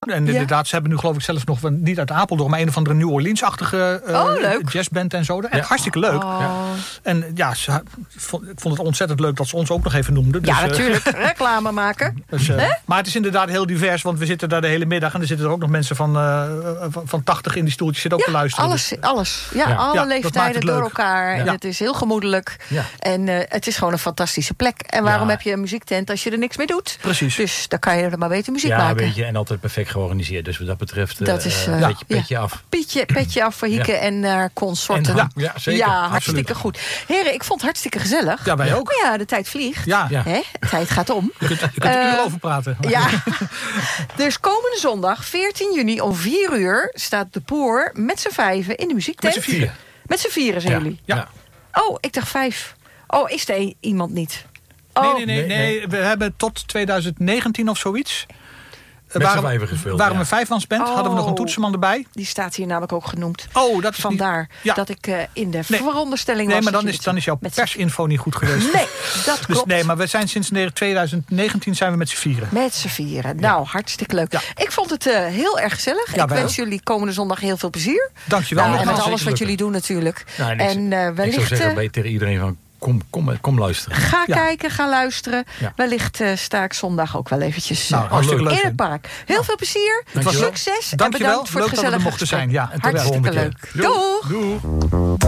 En inderdaad, ze hebben nu geloof ik zelfs nog niet uit Apeldoorn, maar een of andere New Orleans-achtige jazzband en zo. Echt hartstikke leuk. En ja, ik vond het ontzettend leuk dat ze ons ook nog even noemden. Dus, ja, natuurlijk. Reclame maken. Dus, maar het is inderdaad heel divers, want we zitten daar de hele middag en er zitten er ook nog mensen van 80 in die stoeltjes zitten ook te luisteren. Alles. Ja, alle leeftijden door elkaar. En het is heel gemoedelijk. Ja. En het is gewoon een fantastische plek. En waarom heb je een muziektent als je er niks mee doet? Precies. Dus dan kan je er maar beter muziek maken. Weet je, en altijd perfect georganiseerd. Dus wat dat betreft, dat is, petje af. Petje af voor Hieke en consorten. Ja, zeker. Ja, hartstikke goed. Heren, ik vond het hartstikke gezellig. Ja, wij ook. Maar ja, de tijd vliegt. Ja. Hè? De tijd gaat om. Je kunt er uur over praten. Ja. Dus komende zondag, 14 juni om 4 uur... staat de Poer met z'n 5 in de muziektent. Met z'n 4. Met z'n 4 zijn jullie? Ja. Oh, ik dacht 5. Oh, is er iemand niet? Oh. Nee. We hebben tot 2019 of zoiets. Waren we 5-mansband, hadden we nog een toetsenman erbij. Die staat hier namelijk ook genoemd. Oh, dat is vandaar dat ik in de veronderstelling was. Nee, maar dan is jouw persinfo niet goed geweest. Nee, dat klopt. Dus nee, maar we zijn sinds 2019 zijn we met z'n vieren. Met z'n vieren. Nou, hartstikke leuk. Ja. Ik vond het heel erg gezellig. Ik wens jullie komende zondag heel veel plezier. Dankjewel. En met alles wat jullie doen natuurlijk. Nou, en wellicht, ik zou zeggen tegen iedereen van... Kom luisteren. Ga kijken, ga luisteren. Ja. Wellicht sta ik zondag ook wel eventjes in het park. Heel veel plezier, succes en bedankt voor het gezellige gesprek. Zijn. Ja, hartstikke leuk. Doeg!